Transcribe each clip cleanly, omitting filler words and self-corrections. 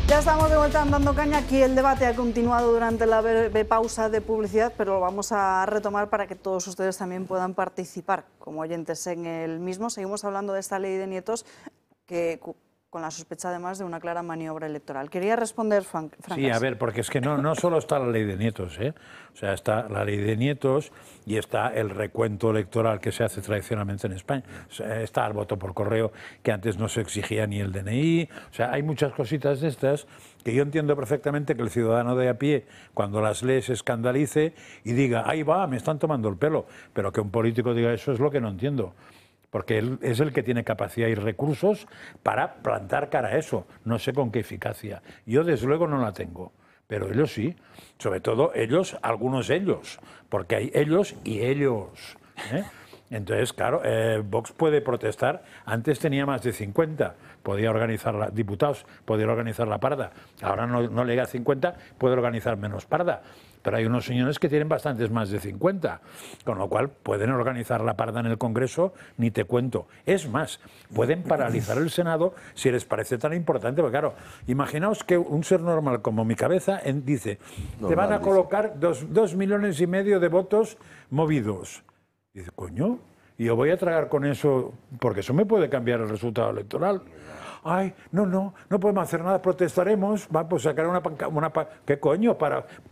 Ya estamos de vuelta en Dando Caña. Aquí el debate ha continuado durante la breve pausa de publicidad, pero lo vamos a retomar para que todos ustedes también puedan participar como oyentes en el mismo. Seguimos hablando de esta ley de nietos que con la sospecha además de una clara maniobra electoral. Quería responder Francas. Sí, a ver, porque es que no solo está la ley de nietos, ¿eh? O sea, está la ley de nietos y está el recuento electoral que se hace tradicionalmente en España. O sea, está el voto por correo, que antes no se exigía ni el DNI. O sea, hay muchas cositas de estas que yo entiendo perfectamente que el ciudadano de a pie, cuando las lee, se escandalice y diga, ahí va, me están tomando el pelo. Pero que un político diga eso es lo que no entiendo. Porque él es el que tiene capacidad y recursos para plantar cara a eso. No sé con qué eficacia. Yo, desde luego, no la tengo. Pero ellos sí. Sobre todo ellos, algunos ellos. Porque hay ellos y ellos. Entonces, claro, Vox puede protestar. Antes tenía más de 50. Podía organizar diputados, podía organizar la parda. Ahora no llega a 50, puede organizar menos parda. Pero hay unos señores que tienen bastantes más de 50, con lo cual pueden organizar la parda en el Congreso, ni te cuento. Es más, pueden paralizar el Senado si les parece tan importante, porque claro, imaginaos que un ser normal como mi cabeza dice, te van a colocar 2,5 millones de votos movidos. Dice, coño, y yo voy a tragar con eso, porque eso me puede cambiar el resultado electoral. Ay, no podemos hacer nada, protestaremos, vamos a sacar una ¿qué coño?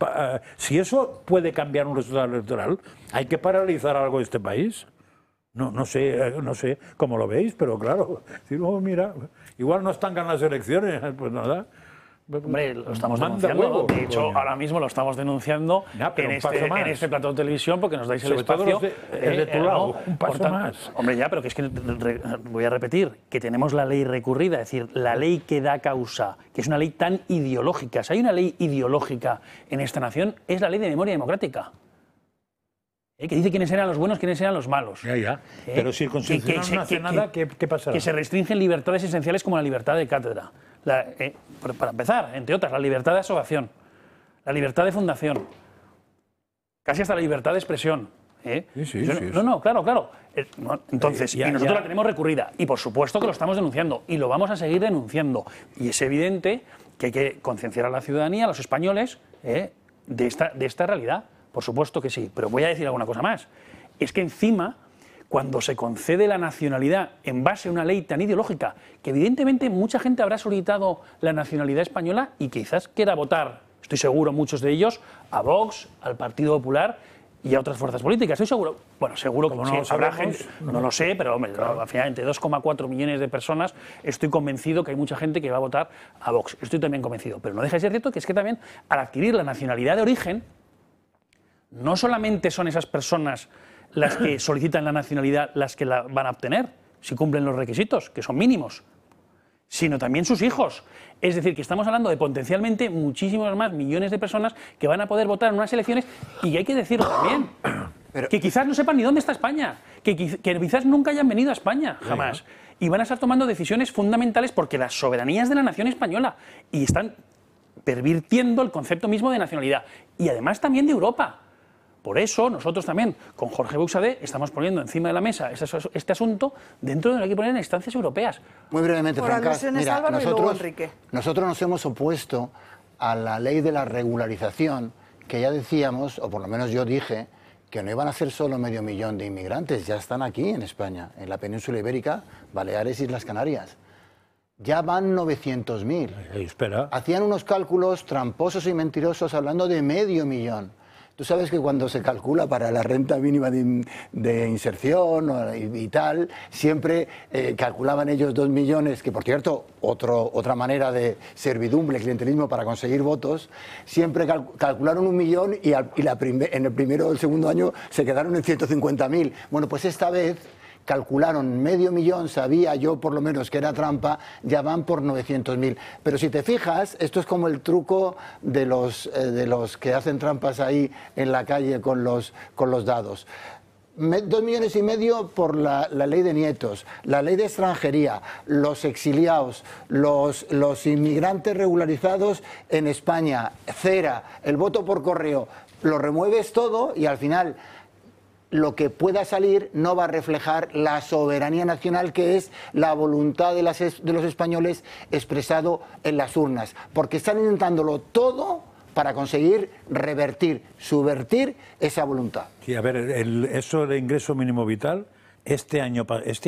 Si eso puede cambiar un resultado electoral, ¿hay que paralizar algo de este país? No sé cómo lo veis, pero claro, si no, mira, igual no están ganando las elecciones, pues nada. Hombre, lo estamos denunciando. De hecho, ahora mismo lo estamos denunciando en este plató de televisión porque nos dais el espacio. El de tu lado, un paso más. Hombre, ya, pero que es que voy a repetir que tenemos la ley recurrida, es decir, la ley que da causa, que es una ley tan ideológica. Si hay una ley ideológica en esta nación, es la ley de memoria democrática. Que dice quiénes eran los buenos, quiénes eran los malos. Ya. Pero si el Constitucional no hace nada, ¿qué pasará? Que se restringen libertades esenciales como la libertad de cátedra. Para empezar, entre otras, la libertad de asociación, la libertad de fundación, casi hasta la libertad de expresión. Sí. No, claro. Entonces, y nosotros la tenemos recurrida. Y por supuesto que lo estamos denunciando. Y lo vamos a seguir denunciando. Y es evidente que hay que concienciar a la ciudadanía, a los españoles, de esta realidad. Por supuesto que sí. Pero voy a decir alguna cosa más. Es que encima, cuando se concede la nacionalidad en base a una ley tan ideológica, que evidentemente mucha gente habrá solicitado la nacionalidad española y quizás quiera votar, estoy seguro, muchos de ellos, a Vox, al Partido Popular y a otras fuerzas políticas. Estoy seguro, seguro que no habrá gente, no lo sé, pero hombre, claro, al final entre 2,4 millones de personas estoy convencido que hay mucha gente que va a votar a Vox. Estoy también convencido, pero no deja de ser cierto que es que también al adquirir la nacionalidad de origen, no solamente son esas personas las que solicitan la nacionalidad las que la van a obtener, si cumplen los requisitos, que son mínimos, sino también sus hijos. Es decir, que estamos hablando de potencialmente muchísimos más millones de personas que van a poder votar en unas elecciones y hay que decirlo también, que quizás no sepan ni dónde está España, que quizás nunca hayan venido a España, jamás, y van a estar tomando decisiones fundamentales porque la soberanía es de la nación española y están pervirtiendo el concepto mismo de nacionalidad y además también de Europa. Por eso nosotros también, con Jorge Buxadé, estamos poniendo encima de la mesa este asunto dentro de lo que hay que poner en instancias europeas. Muy brevemente, Francas, mira, nosotros nos hemos opuesto a la ley de la regularización, que ya decíamos, o por lo menos yo dije, que no iban a ser solo 500.000 de inmigrantes, ya están aquí en España, en la península ibérica, Baleares y Islas Canarias. Ya van 900.000. Espera. Hacían unos cálculos tramposos y mentirosos hablando de 500.000. Tú sabes que cuando se calcula para la renta mínima de inserción y tal, siempre calculaban ellos 2 millones, que por cierto, otra manera de servidumbre, clientelismo para conseguir votos, siempre calcularon 1 millón y en el primero o el segundo año se quedaron en 150.000. Bueno, pues esta vez calcularon 500.000, sabía yo por lo menos que era trampa, ya van por 900.000. Pero si te fijas, esto es como el truco de los que hacen trampas ahí en la calle con los dados. 2,5 millones por la ley de nietos, la ley de extranjería, los exiliados, los inmigrantes regularizados en España, cera, el voto por correo, lo remueves todo y al final lo que pueda salir no va a reflejar la soberanía nacional, que es la voluntad de los españoles expresado en las urnas, porque están intentándolo todo para conseguir revertir, subvertir esa voluntad. Sí, a ver, eso de ingreso mínimo vital, este año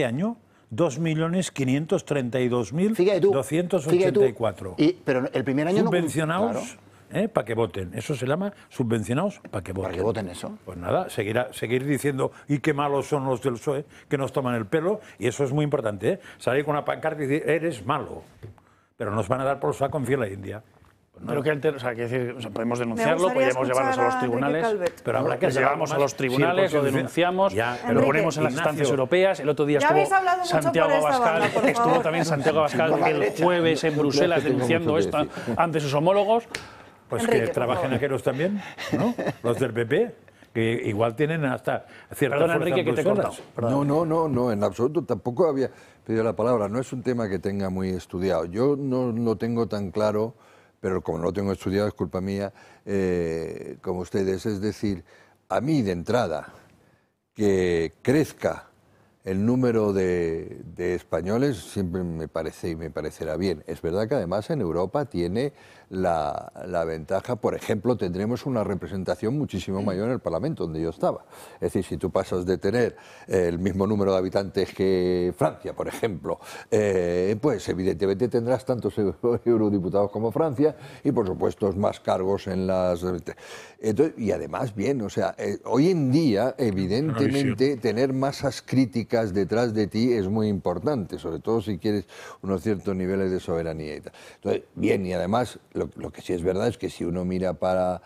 2.532.284. Pero el primer año subvencionados, no... Claro. Para que voten. Eso se llama subvencionados para que voten. Para que voten eso. Pues nada, seguir diciendo y qué malos son los del PSOE que nos toman el pelo, y eso es muy importante, ¿eh? Salir con una pancarta y decir, eres malo, pero nos van a dar por saco en fiel a India. Pero que podemos denunciarlo, podemos llevarnos a los tribunales. Pero habrá que llevamos a los tribunales, lo denunciamos, lo ponemos en las instancias europeas. El otro día estuvo Santiago Abascal, estuvo también Santiago Abascal el jueves en Bruselas denunciando esto ante sus homólogos. Pues Enrique, que trabajen aquellos también, ¿no? Los del PP, que igual tienen hasta cierta fuerza. Perdón, Enrique, que te he cortado. No, en absoluto. Tampoco había pedido la palabra. No es un tema que tenga muy estudiado. Yo no lo tengo tan claro, pero como no lo tengo estudiado, es culpa mía, como ustedes. Es decir, a mí de entrada, que crezca el número de españoles siempre me parece y me parecerá bien. Es verdad que además en Europa tiene la ventaja, por ejemplo, tendremos una representación muchísimo mayor en el Parlamento, donde yo estaba. Es decir, si tú pasas de tener el mismo número de habitantes que Francia, por ejemplo, pues evidentemente tendrás tantos eurodiputados como Francia y, por supuesto, más cargos en las... Entonces, y además, bien, o sea, hoy en día, evidentemente, tener masas críticas detrás de ti es muy importante, sobre todo si quieres unos ciertos niveles de soberanía y tal. Entonces, bien, y además, lo que sí es verdad es que si uno mira para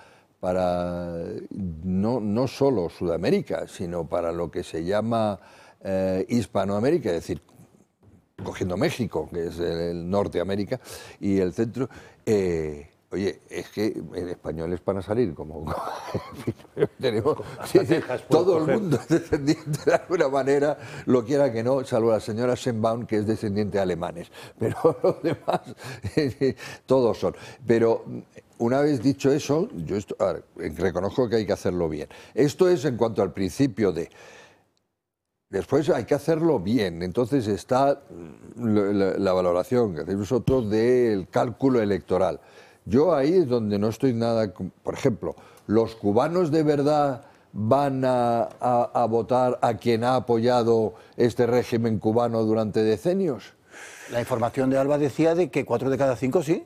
no solo Sudamérica, sino para lo que se llama Hispanoamérica, es decir, cogiendo México, que es el Norteamérica, y el centro... Oye, es que españoles van a salir como... tenemos, todo el mundo es descendiente de alguna manera, lo quiera que no, salvo la señora Schönbaum, que es descendiente de alemanes. Pero los demás, todos son. Pero una vez dicho eso, yo reconozco que hay que hacerlo bien. Esto es en cuanto al principio de... Después hay que hacerlo bien. Entonces está la valoración que hacéis vosotros del cálculo electoral. Yo ahí es donde no estoy nada... Por ejemplo, ¿los cubanos de verdad van a votar a quien ha apoyado este régimen cubano durante decenios? La información de Alba decía de que 4 de cada 5 sí.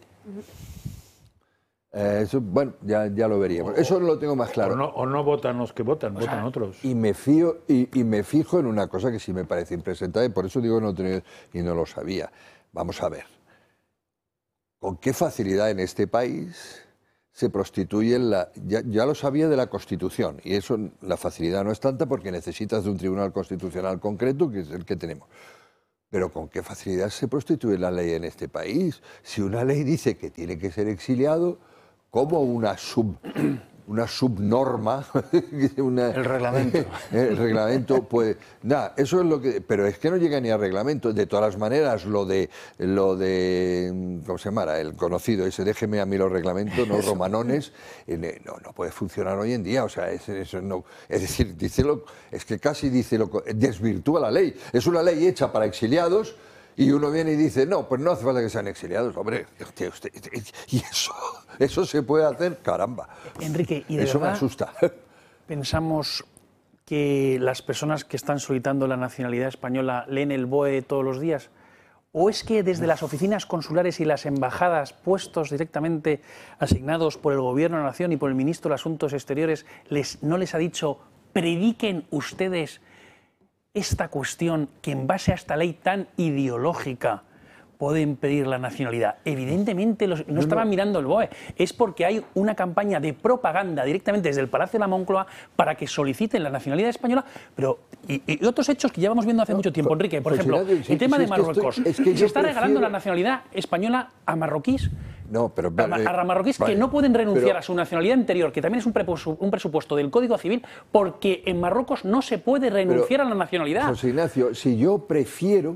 Eso, bueno, ya lo veríamos. Eso lo tengo más claro. O no votan los que votan, votan otros. Y me fijo en una cosa que sí me parece impresentable, y por eso digo no lo sabía. Vamos a ver. ¿Con qué facilidad en este país se prostituye ya lo sabía de la Constitución, y eso, la facilidad no es tanta porque necesitas de un tribunal constitucional concreto, que es el que tenemos. Pero ¿con qué facilidad se prostituye la ley en este país? Si una ley dice que tiene que ser exiliado, ¿cómo una subnorma? El reglamento. El reglamento, pues, nada, eso es lo que... Pero es que no llega ni a reglamento. De todas las maneras, lo de ¿cómo se llama? El conocido ese, déjeme a mí los reglamentos, no romanones, no puede funcionar hoy en día. O sea, eso no... Es decir, es que casi desvirtúa la ley. Es una ley hecha para exiliados. Y uno viene y dice, no, pues no hace falta que sean exiliados. Hombre, y eso se puede hacer, caramba. Enrique, ¿y de eso verdad me asusta? Pensamos que las personas que están solicitando la nacionalidad española leen el BOE todos los días? ¿O es que desde las oficinas consulares y las embajadas, puestos directamente asignados por el Gobierno de la Nación y por el Ministro de Asuntos Exteriores, no les ha dicho, prediquen ustedes esta cuestión que en base a esta ley tan ideológica pueden pedir la nacionalidad? Evidentemente no estaban mirando el BOE, es porque hay una campaña de propaganda directamente desde el Palacio de la Moncloa para que soliciten la nacionalidad española, pero y otros hechos que llevamos viendo hace mucho tiempo. Enrique, por ejemplo, el tema de Marruecos. ¿Se está regalando la nacionalidad española a marroquíes? No, pero... a marroquíes que no pueden renunciar a su nacionalidad anterior, que también es un presupuesto del Código Civil, porque en Marruecos no se puede renunciar a la nacionalidad. José Ignacio, si yo prefiero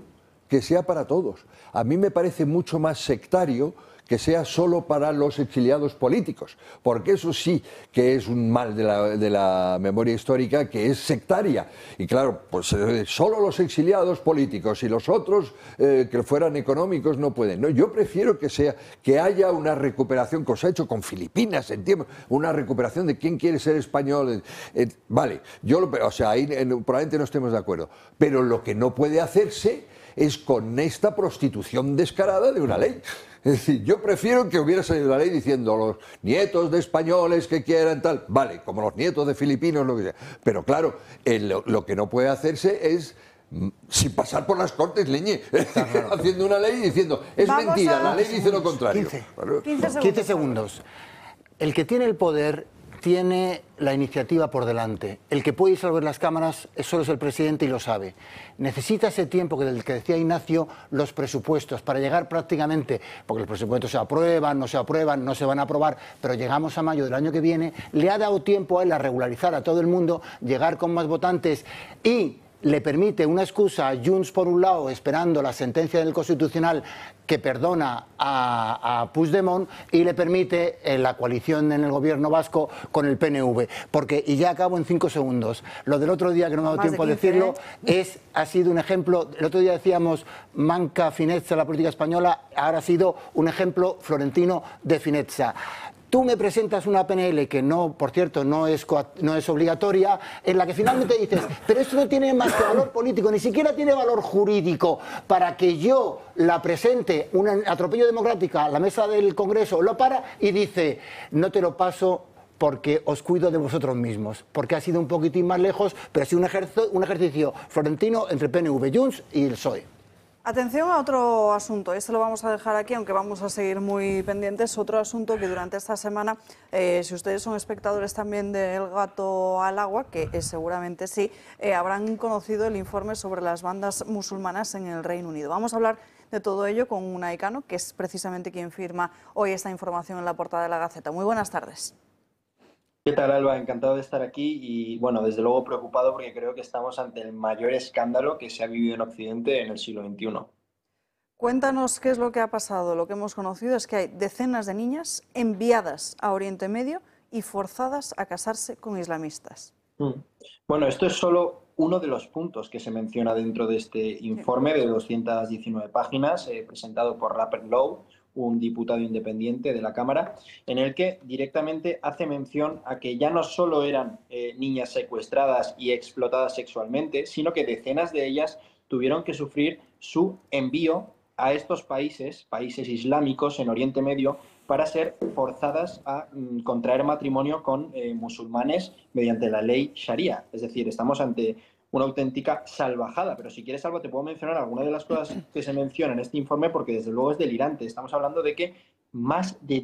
que sea para todos. A mí me parece mucho más sectario que sea solo para los exiliados políticos, porque eso sí que es un mal de la memoria histórica, que es sectaria. Y claro, pues solo los exiliados políticos y los otros que fueran económicos no pueden. No, yo prefiero que haya una recuperación, que os ha hecho con Filipinas, entiendo, una recuperación de quién quiere ser español. Vale, o sea, ahí probablemente no estemos de acuerdo, pero lo que no puede hacerse es con esta prostitución descarada de una ley. Es decir, yo prefiero que hubiera salido la ley diciendo los nietos de españoles que quieran tal, vale, como los nietos de filipinos, lo que sea. Pero claro, lo que no puede hacerse es sin pasar por las Cortes, leñe, haciendo una ley y diciendo, es mentira, la ley dice lo contrario. 15 segundos. El que tiene el poder tiene la iniciativa por delante. El que puede disolver las cámaras solo es el presidente y lo sabe. Necesita ese tiempo del que decía Ignacio, los presupuestos, para llegar prácticamente, porque los presupuestos se aprueban, no se van a aprobar, pero llegamos a mayo del año que viene, le ha dado tiempo a él a regularizar a todo el mundo, llegar con más votantes y le permite una excusa a Junts por un lado, esperando la sentencia del Constitucional que perdona a Puigdemont, y le permite la coalición en el gobierno vasco con el PNV. Porque, y ya acabo en 5 segundos, lo del otro día, que no me ha dado tiempo de decirlo, ha sido un ejemplo. El otro día decíamos manca finezza la política española, ahora ha sido un ejemplo florentino de finezza. Tú me presentas una PNL que no, por cierto, no es obligatoria, en la que finalmente dices, pero esto no tiene más que valor político, ni siquiera tiene valor jurídico, para que yo la presente, un atropello democrático, a la mesa del Congreso, lo para y dice, no te lo paso porque os cuido de vosotros mismos, porque ha sido un poquitín más lejos, pero ha sido un ejercicio florentino entre PNV, Junts y el PSOE. Atención a otro asunto, este lo vamos a dejar aquí, aunque vamos a seguir muy pendientes. Otro asunto que durante esta semana, si ustedes son espectadores también del Gato al Agua, que seguramente sí, habrán conocido el informe sobre las bandas musulmanas en el Reino Unido. Vamos a hablar de todo ello con Unai Cano, que es precisamente quien firma hoy esta información en la portada de la Gaceta. Muy buenas tardes. ¿Qué tal, Alba? Encantado de estar aquí y, bueno, desde luego preocupado porque creo que estamos ante el mayor escándalo que se ha vivido en Occidente en el siglo XXI. Cuéntanos qué es lo que ha pasado. Lo que hemos conocido es que hay decenas de niñas enviadas a Oriente Medio y forzadas a casarse con islamistas. Bueno, esto es solo uno de los puntos que se menciona dentro de este informe de 219 páginas presentado por Rupert Lowe, un diputado independiente de la Cámara, en el que directamente hace mención a que ya no solo eran niñas secuestradas y explotadas sexualmente, sino que decenas de ellas tuvieron que sufrir su envío a estos países islámicos en Oriente Medio, para ser forzadas a contraer matrimonio con musulmanes mediante la ley Sharia. Es decir, estamos ante una auténtica salvajada. Pero si quieres, Alba, te puedo mencionar algunas de las cosas que se mencionan en este informe, porque desde luego es delirante. Estamos hablando de que más de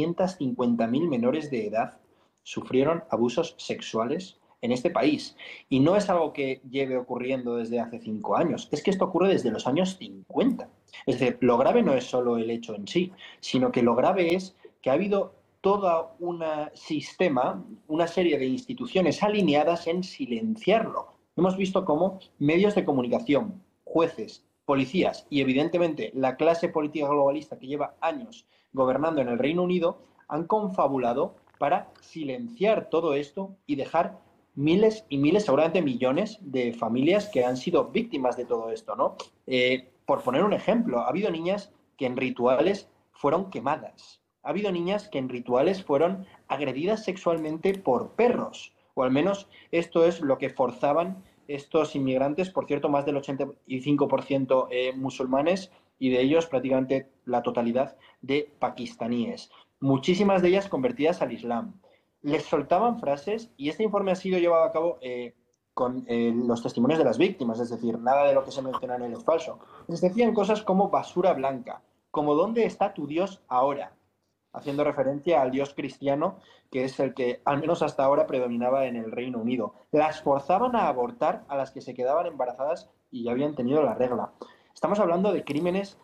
250.000 menores de edad sufrieron abusos sexuales en este país. Y no es algo que lleve ocurriendo desde hace 5 años, es que esto ocurre desde los años 50. Es decir, lo grave no es solo el hecho en sí, sino que lo grave es que ha habido todo un sistema, una serie de instituciones alineadas en silenciarlo. Hemos visto cómo medios de comunicación, jueces, policías y evidentemente la clase política globalista que lleva años gobernando en el Reino Unido han confabulado para silenciar todo esto y dejar miles y miles, seguramente millones de familias que han sido víctimas de todo esto, ¿no? Por poner un ejemplo, ha habido niñas que en rituales fueron quemadas. Ha habido niñas que en rituales fueron agredidas sexualmente por perros. O al menos esto es lo que forzaban estos inmigrantes, por cierto, más del 85% musulmanes, y de ellos prácticamente la totalidad de pakistaníes. Muchísimas de ellas convertidas al Islam. Les soltaban frases, y este informe ha sido llevado a cabo con los testimonios de las víctimas, es decir, nada de lo que se menciona en él es falso. Les decían cosas como basura blanca, como ¿dónde está tu Dios ahora?, haciendo referencia al Dios cristiano, que es el que al menos hasta ahora predominaba en el Reino Unido. Las forzaban a abortar a las que se quedaban embarazadas y ya habían tenido la regla. Estamos hablando de crímenes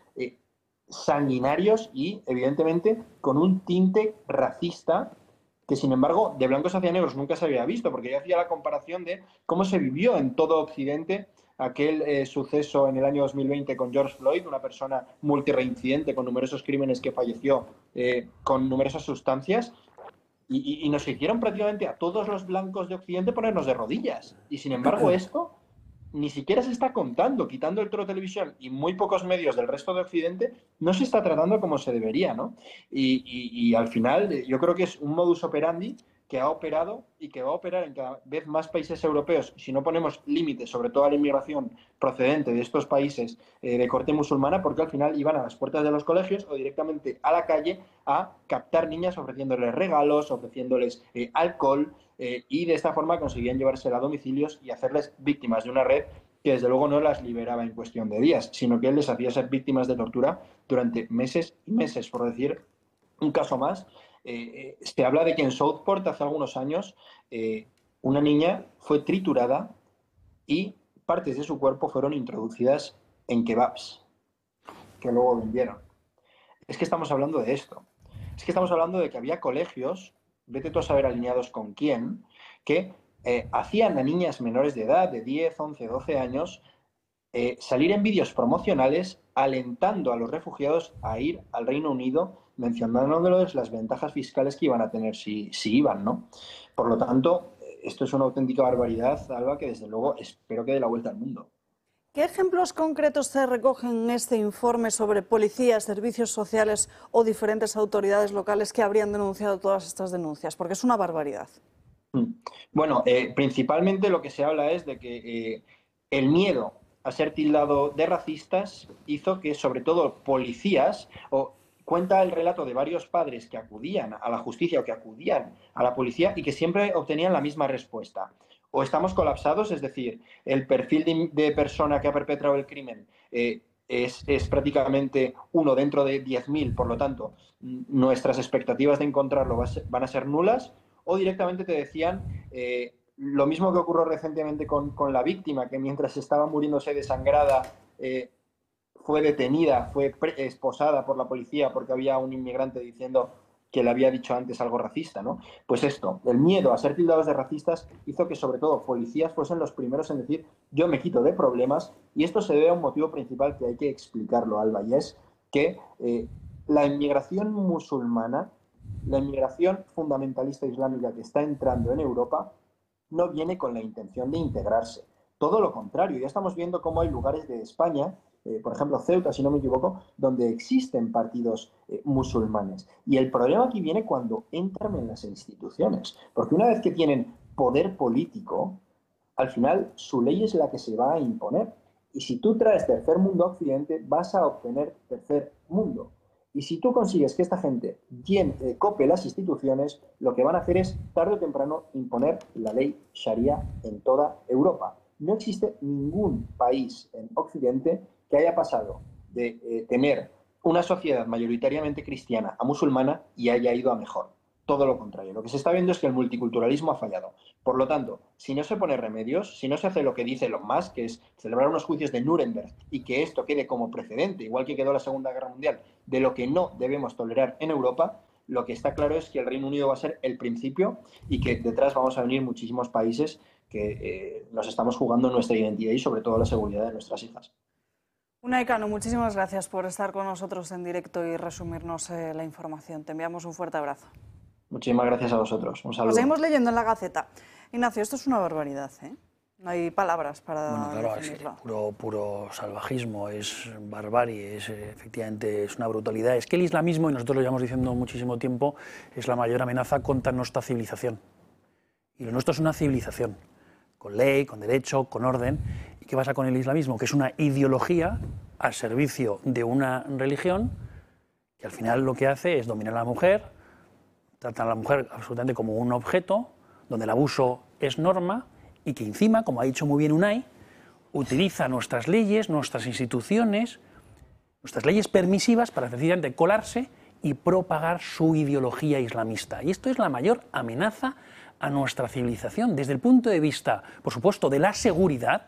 sanguinarios y, evidentemente, con un tinte racista que, sin embargo, de blancos hacia negros nunca se había visto, porque yo hacía la comparación de cómo se vivió en todo Occidente aquel suceso en el año 2020 con George Floyd, una persona multireincidente con numerosos crímenes que falleció con numerosas sustancias, y nos hicieron prácticamente a todos los blancos de Occidente ponernos de rodillas. Y sin embargo esto ni siquiera se está contando, quitando el Toro Televisión y muy pocos medios del resto de Occidente, no se está tratando como se debería, ¿no? Y al final yo creo que es un modus operandi que ha operado y que va a operar en cada vez más países europeos. Si no ponemos límites, sobre todo a la inmigración procedente de estos países de corte musulmana, porque al final iban a las puertas de los colegios o directamente a la calle a captar niñas ofreciéndoles regalos, ofreciéndoles alcohol, y de esta forma conseguían llevársela a domicilios y hacerles víctimas de una red que desde luego no las liberaba en cuestión de días, sino que les hacía ser víctimas de tortura durante meses y meses. Por decir un caso más, se habla de que en Southport hace algunos años una niña fue triturada y partes de su cuerpo fueron introducidas en kebabs que luego vendieron. Es que estamos hablando de esto. Es que estamos hablando de que había colegios, vete tú a saber alineados con quién, que hacían a niñas menores de edad, de 10, 11, 12 años, salir en vídeos promocionales alentando a los refugiados a ir al Reino Unido, mencionándoles las ventajas fiscales que iban a tener si iban, ¿no? Por lo tanto, esto es una auténtica barbaridad, Alba, que desde luego espero que dé la vuelta al mundo. ¿Qué ejemplos concretos se recogen en este informe sobre policías, servicios sociales o diferentes autoridades locales que habrían denunciado todas estas denuncias? Porque es una barbaridad. Bueno, principalmente lo que se habla es de que el miedo a ser tildado de racistas hizo que, sobre todo, policías, o cuenta el relato de varios padres que acudían a la justicia o que acudían a la policía y que siempre obtenían la misma respuesta. O estamos colapsados, es decir, el perfil de persona que ha perpetrado el crimen es prácticamente uno dentro de 10.000, por lo tanto, nuestras expectativas de encontrarlo van a ser nulas, o directamente te decían lo mismo que ocurrió recientemente con la víctima, que mientras estaba muriéndose desangrada fue detenida, fue esposada por la policía porque había un inmigrante diciendo que le había dicho antes algo racista, ¿no? Pues esto, el miedo a ser tildados de racistas hizo que sobre todo policías fuesen los primeros en decir yo me quito de problemas, y esto se debe a un motivo principal que hay que explicarlo, Alba, y es que la inmigración musulmana, la inmigración fundamentalista islámica que está entrando en Europa, no viene con la intención de integrarse. Todo lo contrario, ya estamos viendo cómo hay lugares de España, por ejemplo Ceuta, si no me equivoco, donde existen partidos musulmanes. Y el problema aquí viene cuando entran en las instituciones, porque una vez que tienen poder político, al final su ley es la que se va a imponer. Y si tú traes tercer mundo a Occidente, vas a obtener tercer mundo. Y si tú consigues que esta gente cope las instituciones, lo que van a hacer es, tarde o temprano, imponer la ley Sharia en toda Europa. No existe ningún país en Occidente que haya pasado de tener una sociedad mayoritariamente cristiana a musulmana y haya ido a mejor. Todo lo contrario. Lo que se está viendo es que el multiculturalismo ha fallado. Por lo tanto, si no se pone remedios, si no se hace lo que dice Elon Musk, que es celebrar unos juicios de Nuremberg y que esto quede como precedente, igual que quedó la Segunda Guerra Mundial, de lo que no debemos tolerar en Europa, lo que está claro es que el Reino Unido va a ser el principio y que detrás vamos a venir muchísimos países que nos estamos jugando nuestra identidad y sobre todo la seguridad de nuestras hijas. Unai Cano, muchísimas gracias por estar con nosotros en directo y resumirnos la información. Te enviamos un fuerte abrazo. Muchísimas gracias a vosotros. Un saludo. Lo seguimos leyendo en la Gaceta. Ignacio, esto es una barbaridad, ¿eh? No hay palabras para definirlo. Es puro salvajismo, es barbarie, efectivamente es una brutalidad. Es que el islamismo, y nosotros lo llevamos diciendo muchísimo tiempo, es la mayor amenaza contra nuestra civilización. Y lo nuestro es una civilización, con ley, con derecho, con orden. ¿Y qué pasa con el islamismo? Que es una ideología al servicio de una religión que al final lo que hace es dominar a la mujer, trata a la mujer absolutamente como un objeto, donde el abuso es norma y que encima, como ha dicho muy bien Unai, utiliza nuestras leyes, nuestras instituciones, nuestras leyes permisivas para sencillamente colarse y propagar su ideología islamista. Y esto es la mayor amenaza a nuestra civilización, desde el punto de vista, por supuesto, de la seguridad,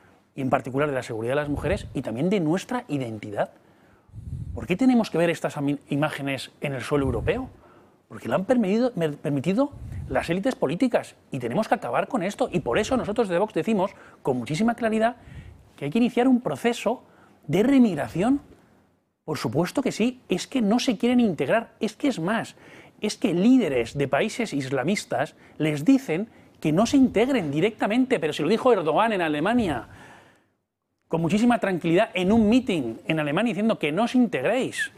y en particular de la seguridad de las mujeres, y también de nuestra identidad. ¿Por qué tenemos que ver estas imágenes en el suelo europeo? Porque lo han permitido las élites políticas y tenemos que acabar con esto. Y por eso nosotros de Vox decimos con muchísima claridad que hay que iniciar un proceso de remigración. Por supuesto que sí, es que no se quieren integrar, es que es más, es que líderes de países islamistas les dicen que no se integren directamente, pero se lo dijo Erdogan en Alemania, con muchísima tranquilidad, en un meeting en Alemania, diciendo que no os integréis.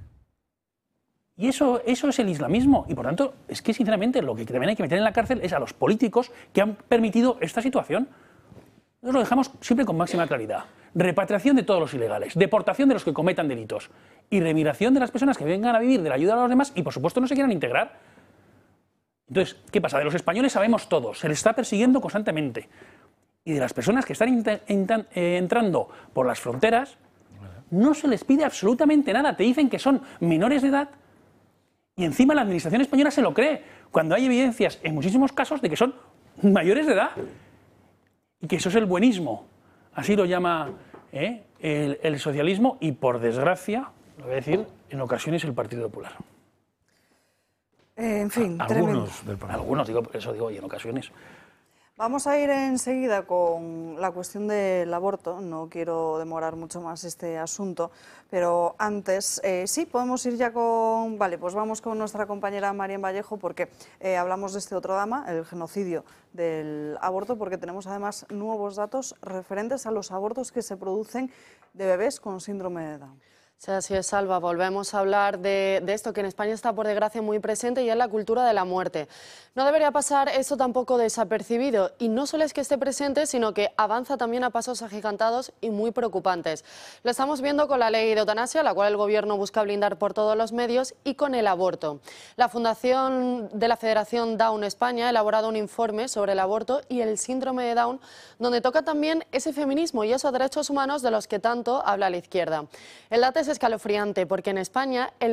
Y eso es el islamismo. Y por tanto, es que sinceramente lo que también hay que meter en la cárcel es a los políticos que han permitido esta situación. Nos lo dejamos siempre con máxima claridad. Repatriación de todos los ilegales, deportación de los que cometan delitos y remigración de las personas que vengan a vivir de la ayuda a los demás y por supuesto no se quieran integrar. Entonces, ¿qué pasa? De los españoles sabemos todos, se les está persiguiendo constantemente. Y de las personas que están entrando por las fronteras, no se les pide absolutamente nada. Te dicen que son menores de edad y encima la administración española se lo cree, cuando hay evidencias en muchísimos casos de que son mayores de edad. Y que eso es el buenismo. Así lo llama el socialismo y, por desgracia, lo voy a decir, en ocasiones el Partido Popular. En fin, algunos del Partido. Algunos, digo, por eso digo, y en ocasiones. Vamos a ir enseguida con la cuestión del aborto. No quiero demorar mucho más este asunto, pero antes, sí, podemos ir ya con... Vale, pues vamos con nuestra compañera Marian Vallejo, porque hablamos de este otro drama, el genocidio del aborto, porque tenemos además nuevos datos referentes a los abortos que se producen de bebés con síndrome de Down. Sí, así es, Alba. Volvemos a hablar de esto que en España está, por desgracia, muy presente, y es la cultura de la muerte. No debería pasar eso tampoco desapercibido, y no solo es que esté presente, sino que avanza también a pasos agigantados y muy preocupantes. Lo estamos viendo con la ley de eutanasia, la cual el Gobierno busca blindar por todos los medios, y con el aborto. La Fundación de la Federación Down España ha elaborado un informe sobre el aborto y el síndrome de Down, donde toca también ese feminismo y esos derechos humanos de los que tanto habla la izquierda. El dato es escalofriante, porque en España el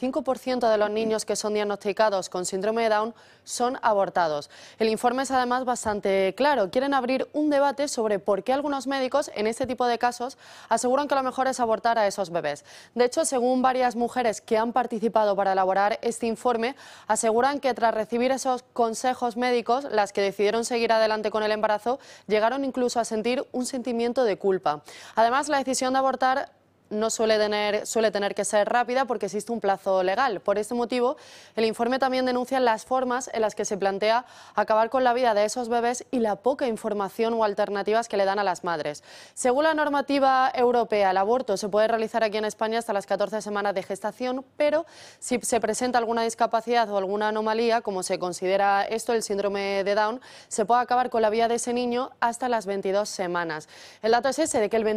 95% de los niños que son diagnosticados con síndrome de Down son abortados. El informe es además bastante claro. Quieren abrir un debate sobre por qué algunos médicos en este tipo de casos aseguran que lo mejor es abortar a esos bebés. De hecho, según varias mujeres que han participado para elaborar este informe, aseguran que tras recibir esos consejos médicos, las que decidieron seguir adelante con el embarazo llegaron incluso a sentir un sentimiento de culpa. Además, la decisión de abortar no suele tener que ser rápida, porque existe un plazo legal. Por este motivo, el informe también denuncia las formas en las que se plantea acabar con la vida de esos bebés y la poca información o alternativas que le dan a las madres. Según la normativa europea, el aborto se puede realizar aquí en España hasta las 14 semanas de gestación, pero si se presenta alguna discapacidad o alguna anomalía, como se considera esto, el síndrome de Down, se puede acabar con la vida de ese niño hasta las 22 semanas. El dato es ese, de que el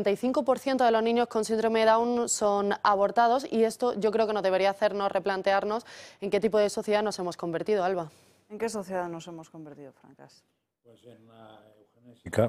95% de los niños con síndrome de Down son abortados, y esto yo creo que nos debería hacernos replantearnos en qué tipo de sociedad nos hemos convertido, Alba. ¿En qué sociedad nos hemos convertido, Francas? Pues en la eugenésica.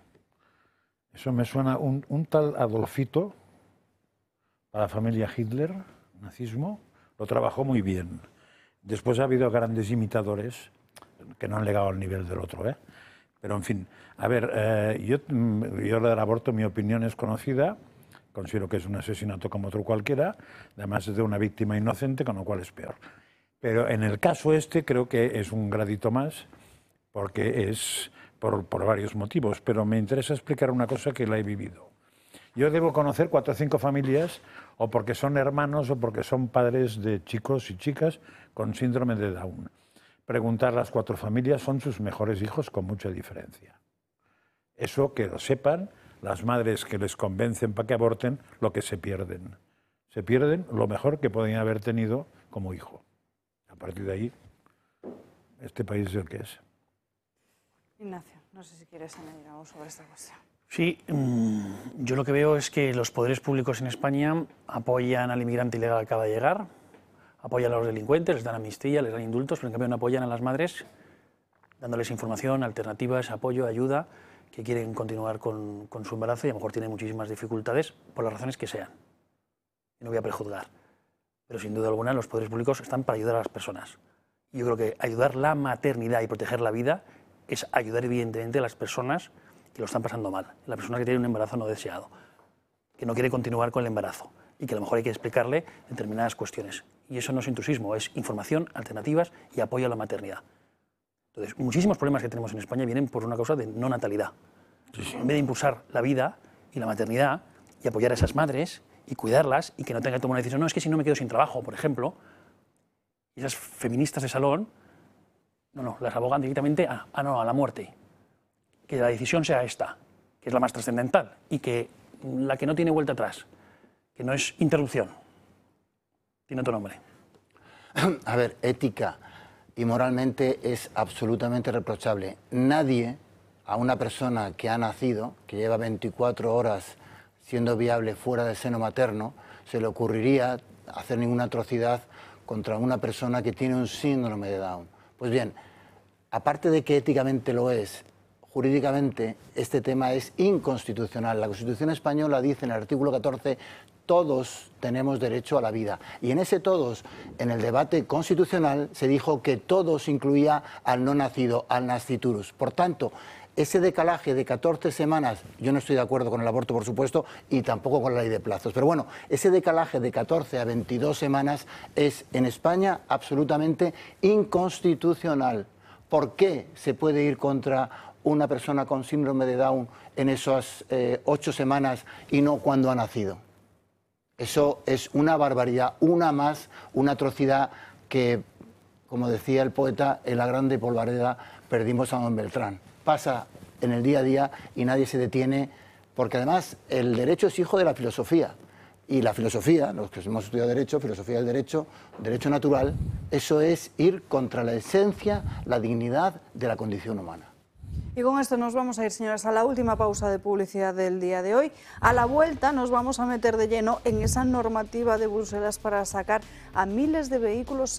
Eso me suena un tal Adolfito, para la familia Hitler, nazismo, lo trabajó muy bien. Después ha habido grandes imitadores que no han llegado al nivel del otro, ¿eh? Pero en fin, a ver, yo lo del aborto, mi opinión es conocida. Considero que es un asesinato como otro cualquiera, además es de una víctima inocente, con lo cual es peor. Pero en el caso este creo que es un gradito más, porque es por varios motivos, pero me interesa explicar una cosa que la he vivido. Yo debo conocer 4 o 5 familias, o porque son hermanos o porque son padres de chicos y chicas con síndrome de Down. Preguntar a las 4 familias, son sus mejores hijos con mucha diferencia. Eso que lo sepan las madres que les convencen para que aborten, lo que se pierden. Se pierden lo mejor que podían haber tenido como hijo. A partir de ahí, este país es el que es. Ignacio, no sé si quieres añadir algo sobre esta cuestión. Sí, yo lo que veo es que los poderes públicos en España apoyan al inmigrante ilegal que acaba de llegar, apoyan a los delincuentes, les dan amnistía, les dan indultos, pero en cambio no apoyan a las madres, dándoles información, alternativas, apoyo, ayuda, que quieren continuar con su embarazo y a lo mejor tienen muchísimas dificultades por las razones que sean. Y no voy a prejuzgar, pero sin duda alguna los poderes públicos están para ayudar a las personas. Yo creo que ayudar la maternidad y proteger la vida es ayudar evidentemente a las personas que lo están pasando mal, la persona que tiene un embarazo no deseado, que no quiere continuar con el embarazo y que a lo mejor hay que explicarle determinadas cuestiones. Y eso no es intrusismo, es información, alternativas y apoyo a la maternidad. Entonces, muchísimos problemas que tenemos en España vienen por una causa de no natalidad. En vez de impulsar la vida y la maternidad y apoyar a esas madres y cuidarlas y que no tengan que tomar una decisión, no, es que si no me quedo sin trabajo, por ejemplo, y esas feministas de salón, no, las abogan directamente a la muerte. Que la decisión sea esta, que es la más trascendental y que la que no tiene vuelta atrás, que no es interrupción, tiene otro nombre. A ver, ética y moralmente es absolutamente reprochable. Nadie, a una persona que ha nacido, que lleva 24 horas siendo viable fuera del seno materno, se le ocurriría hacer ninguna atrocidad contra una persona que tiene un síndrome de Down. Pues bien, aparte de que éticamente lo es, jurídicamente este tema es inconstitucional. La Constitución española dice en el artículo 14, todos tenemos derecho a la vida. Y en ese todos, en el debate constitucional, se dijo que todos incluía al no nacido, al nasciturus. Por tanto, ese decalaje de 14 semanas, yo no estoy de acuerdo con el aborto, por supuesto, y tampoco con la ley de plazos, pero bueno, ese decalaje de 14 a 22 semanas es en España absolutamente inconstitucional. ¿Por qué se puede ir contra una persona con síndrome de Down en esas 8 semanas y no cuando ha nacido? Eso es una barbaridad, una atrocidad que, como decía el poeta, en la grande polvareda perdimos a don Beltrán. Pasa en el día a día y nadie se detiene, porque además el derecho es hijo de la filosofía. Y la filosofía, los que hemos estudiado derecho, filosofía del derecho, derecho natural, eso es ir contra la esencia, la dignidad de la condición humana. Y con esto nos vamos a ir, señoras, a la última pausa de publicidad del día de hoy. A la vuelta nos vamos a meter de lleno en esa normativa de Bruselas para sacar a miles de vehículos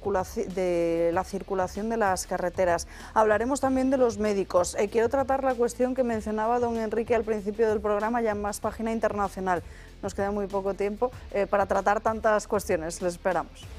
de la circulación de las carreteras. Hablaremos también de los médicos. Quiero tratar la cuestión que mencionaba don Enrique al principio del programa, ya en Más Página Internacional. Nos queda muy poco tiempo para tratar tantas cuestiones. Les esperamos.